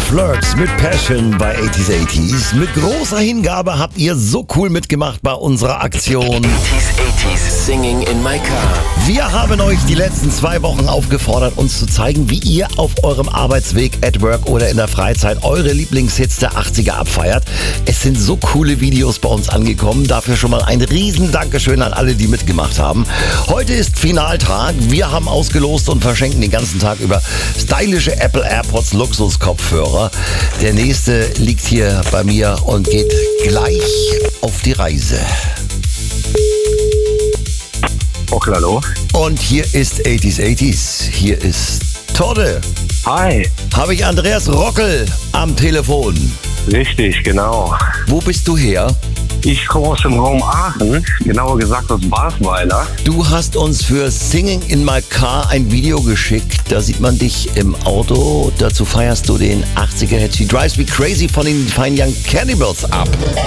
Flirts mit Passion bei 80s. Mit großer Hingabe habt ihr so cool mitgemacht bei unserer Aktion 80s Singing in My Car. Wir haben euch die letzten 2 Wochen aufgefordert, uns zu zeigen, wie ihr auf eurem Arbeitsweg, at work oder in der Freizeit eure Lieblingshits der 80er abfeiert. Es sind so coole Videos bei uns angekommen. Dafür schon mal ein riesen Dankeschön an alle, die mitgemacht haben. Heute ist Finaltag. Wir haben ausgelost und verschenken den ganzen Tag über stylische Apple AirPods Luxuskopfhörer. Der nächste liegt hier bei mir und geht gleich auf die Reise. Okay, hallo. Und hier ist 80s. Hier ist Todde. Hi. Habe ich Andreas Rockel am Telefon. Richtig, genau. Wo bist du her? Ich komme aus dem Raum Aachen, genauer gesagt aus Basweiler. Du hast uns für Singing in My Car ein Video geschickt. Da sieht man dich im Auto. Dazu feierst du den 80er-Hit She Drives Me Crazy von den Fine Young Cannibals ab.